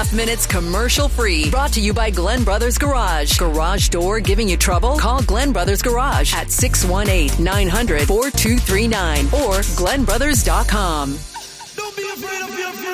2.5 minutes commercial free. Brought to you by Glenn Brothers Garage. Garage door giving you trouble? Call Glenn Brothers Garage at 618-900-4239 or GlennBrothers.com. Don't be afraid of your